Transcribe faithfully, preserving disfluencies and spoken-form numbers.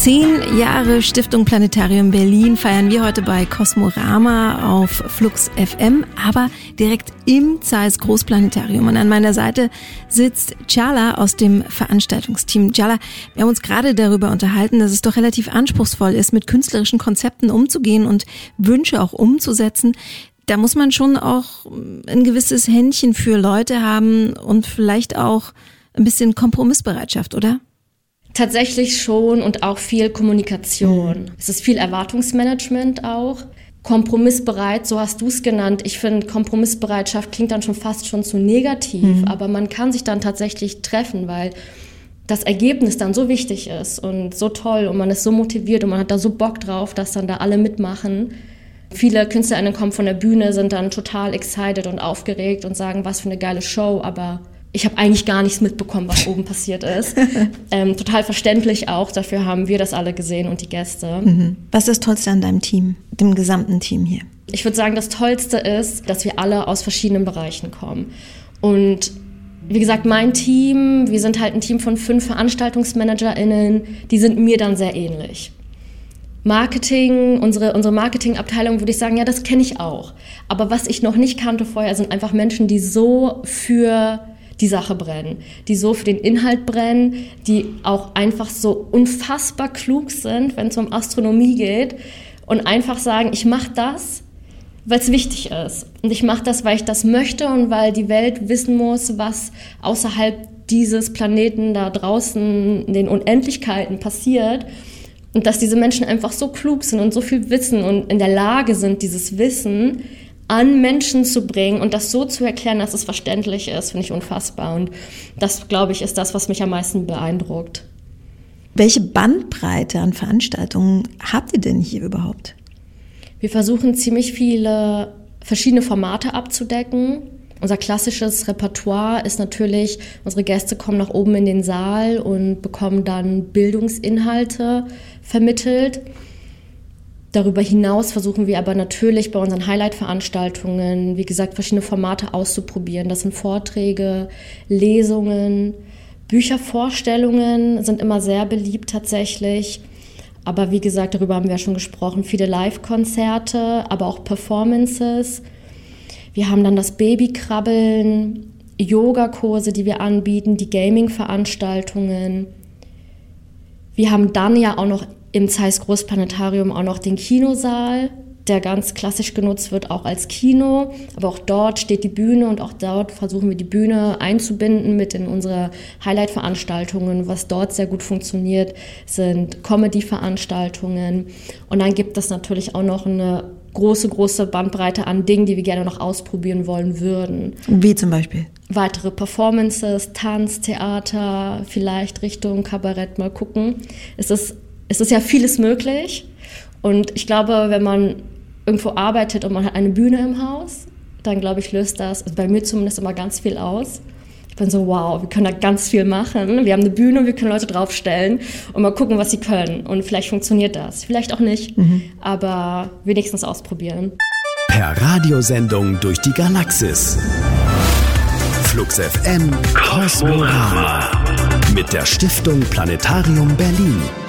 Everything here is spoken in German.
Zehn Jahre Stiftung Planetarium Berlin feiern wir heute bei Kosmorama auf Flux F M, aber direkt im Zeiss Großplanetarium. Und an meiner Seite sitzt Chala aus dem Veranstaltungsteam. Chala, wir haben uns gerade darüber unterhalten, dass es doch relativ anspruchsvoll ist, mit künstlerischen Konzepten umzugehen und Wünsche auch umzusetzen. Da muss man schon auch ein gewisses Händchen für Leute haben und vielleicht auch ein bisschen Kompromissbereitschaft, oder? Tatsächlich schon und auch viel Kommunikation. Mhm. Es ist viel Erwartungsmanagement auch. Kompromissbereit, so hast du es genannt. Ich finde, Kompromissbereitschaft klingt dann schon fast schon zu negativ, mhm. aber man kann sich dann tatsächlich treffen, weil das Ergebnis dann so wichtig ist und so toll und man ist so motiviert und man hat da so Bock drauf, dass dann da alle mitmachen. Viele KünstlerInnen kommen von der Bühne, sind dann total excited und aufgeregt und sagen, was für eine geile Show, aber ich habe eigentlich gar nichts mitbekommen, was oben passiert ist. Ähm, total verständlich auch, dafür haben wir das alle gesehen und die Gäste. Mhm. Was ist das Tollste an deinem Team, dem gesamten Team hier? Ich würde sagen, das Tollste ist, dass wir alle aus verschiedenen Bereichen kommen. Und wie gesagt, mein Team, wir sind halt ein Team von fünf VeranstaltungsmanagerInnen, die sind mir dann sehr ähnlich. Marketing, unsere, unsere Marketingabteilung, würde ich sagen, ja, das kenne ich auch. Aber was ich noch nicht kannte vorher, sind einfach Menschen, die so für die Sache brennen, die so für den Inhalt brennen, die auch einfach so unfassbar klug sind, wenn es um Astronomie geht und einfach sagen, ich mache das, weil es wichtig ist. Und ich mache das, weil ich das möchte und weil die Welt wissen muss, was außerhalb dieses Planeten da draußen in den Unendlichkeiten passiert. Und dass diese Menschen einfach so klug sind und so viel wissen und in der Lage sind, dieses Wissen an Menschen zu bringen und das so zu erklären, dass es verständlich ist, finde ich unfassbar. Und das, glaube ich, ist das, was mich am meisten beeindruckt. Welche Bandbreite an Veranstaltungen habt ihr denn hier überhaupt? Wir versuchen ziemlich viele verschiedene Formate abzudecken. Unser klassisches Repertoire ist natürlich, unsere Gäste kommen nach oben in den Saal und bekommen dann Bildungsinhalte vermittelt. Darüber hinaus versuchen wir aber natürlich bei unseren Highlight-Veranstaltungen, wie gesagt, verschiedene Formate auszuprobieren. Das sind Vorträge, Lesungen, Büchervorstellungen sind immer sehr beliebt tatsächlich. Aber wie gesagt, darüber haben wir ja schon gesprochen, viele Live-Konzerte, aber auch Performances. Wir haben dann das Babykrabbeln, Yogakurse, die wir anbieten, die Gaming-Veranstaltungen. Wir haben dann ja auch noch im Zeiss Großplanetarium auch noch den Kinosaal, der ganz klassisch genutzt wird, auch als Kino. Aber auch dort steht die Bühne und auch dort versuchen wir die Bühne einzubinden mit in unsere Highlight-Veranstaltungen. Was dort sehr gut funktioniert, sind Comedy-Veranstaltungen. Und dann gibt es natürlich auch noch eine große, große Bandbreite an Dingen, die wir gerne noch ausprobieren wollen würden. Wie zum Beispiel? Weitere Performances, Tanz, Theater, vielleicht Richtung Kabarett, mal gucken. Es ist, es ist ja vieles möglich. Und ich glaube, wenn man irgendwo arbeitet und man hat eine Bühne im Haus, dann glaube ich, löst das, also bei mir zumindest, immer ganz viel aus. Ich bin so, wow, wir können da ganz viel machen. Wir haben eine Bühne, wir können Leute draufstellen und mal gucken, was sie können. Und vielleicht funktioniert das, vielleicht auch nicht, mhm. aber wenigstens ausprobieren. Per Radiosendung durch die Galaxis. Flux F M Kosmorama mit der Stiftung Planetarium Berlin.